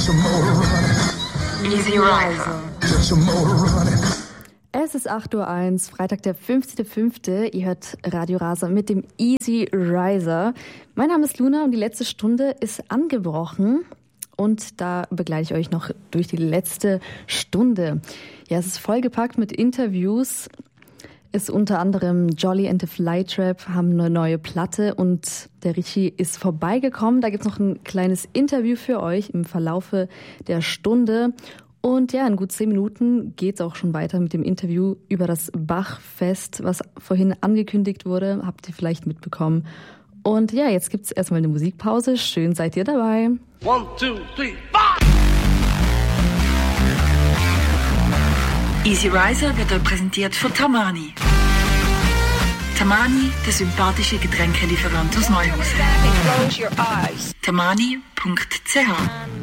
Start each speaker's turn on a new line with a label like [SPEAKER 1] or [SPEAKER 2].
[SPEAKER 1] Easy Riser.
[SPEAKER 2] Es ist 8:01 Uhr, Freitag, der 15.05. Ihr hört Radio Rasa mit dem Easy Riser. Mein Name ist Luna und die letzte Stunde ist angebrochen. Und da begleite ich euch noch durch die letzte Stunde. Ja, es ist vollgepackt mit Interviews. Ist unter anderem Jolly and the Flytrap haben eine neue Platte und der Richie ist vorbeigekommen. Da gibt's noch ein kleines Interview für euch im Verlaufe der Stunde. Und ja, in gut 10 Minuten geht's auch schon weiter mit dem Interview über das Bachfest, was vorhin angekündigt wurde. Habt ihr vielleicht mitbekommen. Und ja, jetzt gibt's erstmal eine Musikpause. Schön seid ihr dabei.
[SPEAKER 3] 1, 2, 3, 4!
[SPEAKER 1] Easy Riser wird euch präsentiert von Tamani. Tamani, der sympathische Getränkelieferant aus Neuhausen. Tamani.ch